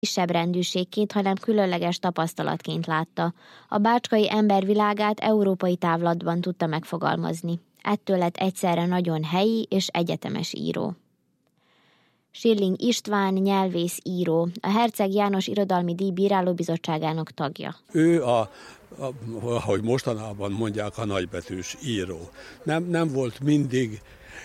kisebb rendűségként, hanem különleges tapasztalatként látta. A bácskai ember világát európai távlatban tudta megfogalmazni. Ettől lett egyszerre nagyon helyi és egyetemes író. Schilling István nyelvész író, a Herceg János Irodalmi Díj Bírálóbizottságának tagja. Ő ahogy mostanában mondják, a nagybetűs író. Nem volt mindig,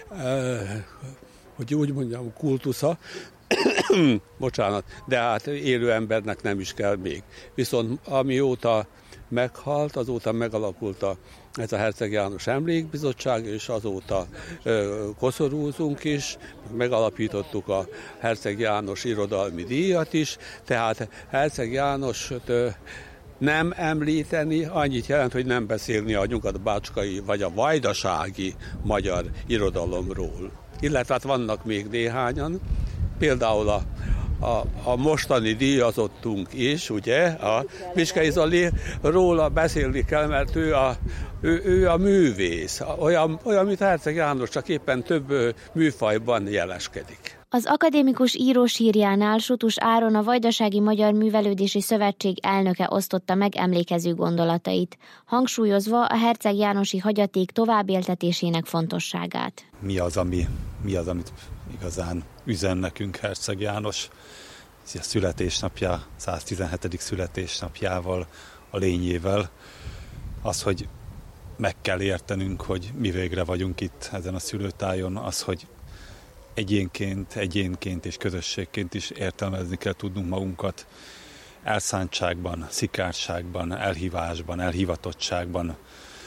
hogy úgy mondjam, kultusza, bocsánat, de hát élő embernek nem is kell még. Viszont amióta meghalt, azóta megalakult ez a Herceg János Emlékbizottság, és azóta koszorúzunk is, megalapítottuk a Herceg János Irodalmi Díjat is, tehát Herceg Jánost nem említeni annyit jelent, hogy nem beszélni a nyugat-bácskai vagy a vajdasági magyar irodalomról. Illetve hát vannak még néhányan, például a mostani díjazottunk is, ugye, a Piskei Zoli, róla beszélni kell, mert ő a művész, olyan, mint Herceg János, csak éppen több műfajban jeleskedik. Az akadémikus író sírjánál Sutus Áron, a Vajdasági Magyar Művelődési Szövetség elnöke osztotta meg emlékező gondolatait, hangsúlyozva a Herceg Jánosi hagyaték továbbéltetésének fontosságát. Mi az, amit igazán üzen nekünk Herceg János? A születésnapja, 117. születésnapjával, a lényével, az, hogy meg kell értenünk, hogy mi végre vagyunk itt ezen a szülőtájon, az, hogy egyénként és közösségként is értelmezni kell tudnunk magunkat elszántságban, szikárságban, elhívásban, elhivatottságban,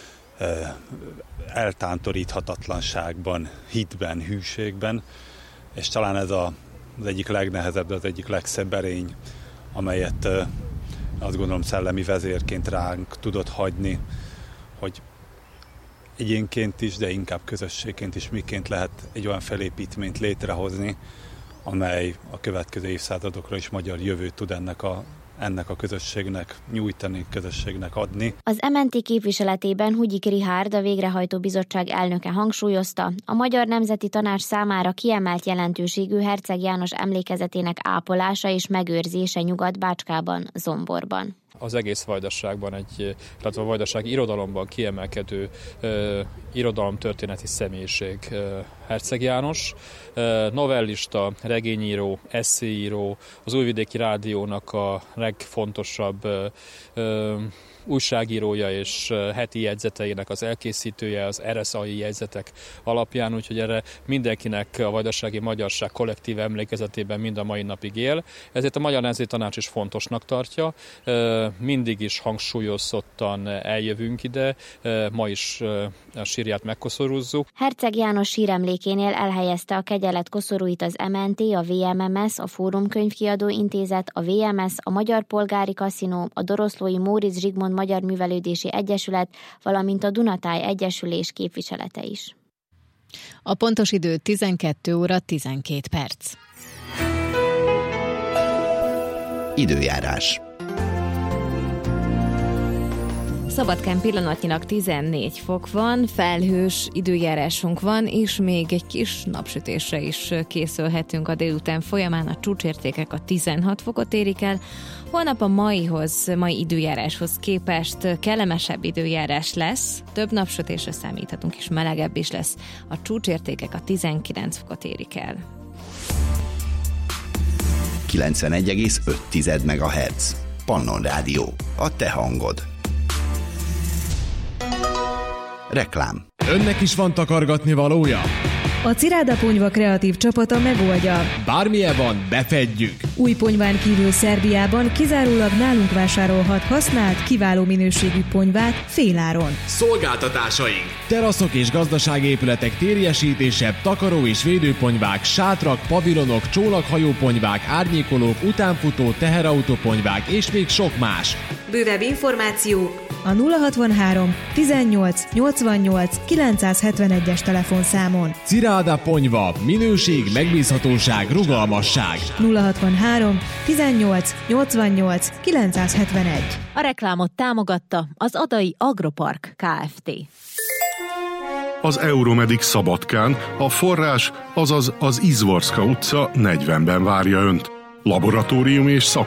eltántoríthatatlanságban, hitben, hűségben, és talán ez az egyik legnehezebb, de az egyik legszebb erény, amelyet azt gondolom szellemi vezérként ránk tudott hagyni, hogy egyénként is, de inkább közösségként is miként lehet egy olyan felépítményt létrehozni, amely a következő évszázadokra is magyar jövőt tud ennek a közösségnek nyújtani, közösségnek adni. Az MNT képviseletében Hugyik Richárd, a végrehajtó bizottság elnöke hangsúlyozta, a Magyar Nemzeti Tanács számára kiemelt jelentőségű Herceg János emlékezetének ápolása és megőrzése Nyugat-Bácskában, Zomborban. Az egész Vajdaságban, illetve a vajdasági irodalomban kiemelkedő irodalomtörténeti személyiség Herceg János. Novellista, regényíró, esszéíró, az Újvidéki Rádiónak a legfontosabb újságírója és heti jegyzeteinek az elkészítője, az ereszai jegyzetek alapján, úgyhogy erre mindenkinek a vajdasági magyarság kollektív emlékezetében mind a mai napig él. Ezért a Magyar Nemzeti Tanács is fontosnak tartja. Mindig is hangsúlyozottan eljövünk ide, ma is a sírját megkoszorúzzuk. Herceg János síremlékénél elhelyezte a kegyelet koszorúit az MNT, a VMMS, a Fórum Könyvkiadó Intézet, a VMS, a Magyar Polgári Kaszinó, a Doroszlói Móricz Zsigmond Magyar Művelődési Egyesület, valamint a Dunatáj Egyesülés képviselete is. A pontos idő 12 óra 12 perc. Időjárás. Szabadkán pillanatnyilag 14 fok van, felhős időjárásunk van, és még egy kis napsütésre is készülhetünk a délután folyamán. A csúcsértékek a 16 fokot érik el. Holnap a mai időjáráshoz képest kellemesebb időjárás lesz, több napsütésre számíthatunk, és melegebb is lesz. A csúcsértékek a 19 fokot érik el. 91,5 MHz. Pannon Rádió. A te hangod. Reklám. Önnek is van takargatni valója? A Ciráda Ponyva kreatív csapata megoldja. Bármilyen van, befedjük! Új ponyván kívül Szerbiában kizárólag nálunk vásárolhat használt, kiváló minőségű ponyvát féláron. Szolgáltatásaink! Teraszok és gazdaságépületek térjesítése, takaró és védőponyvák, sátrak, pavilonok, csónakhajóponyvák, árnyékolók, utánfutó, teherautóponyvák és még sok más. Bővebb információ a 063 18 88 971-es telefonszámon. Ciráda Ponyva. Minőség, megbízhatóság, rugalmasság. 063 18 88 971. A reklámot támogatta az Adai Agropark Kft. Az Euromedic Szabadkán a forrás, azaz az Izvorska utca 40-ben várja Önt. laboratórium és szakmai